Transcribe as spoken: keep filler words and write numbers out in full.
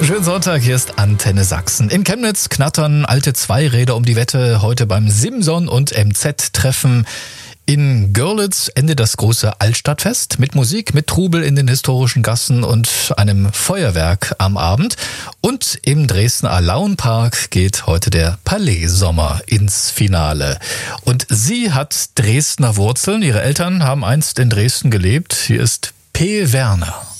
Schönen Sonntag, hier ist Antenne Sachsen. In Chemnitz knattern alte Zweiräder um die Wette. Heute beim Simson und M Z-Treffen. In Görlitz endet das große Altstadtfest mit Musik, mit Trubel in den historischen Gassen und einem Feuerwerk am Abend. Und im Dresdner Alaunpark geht heute der Palais-Sommer ins Finale. Und sie hat Dresdner Wurzeln. Ihre Eltern haben einst in Dresden gelebt. Hier ist P. Werner.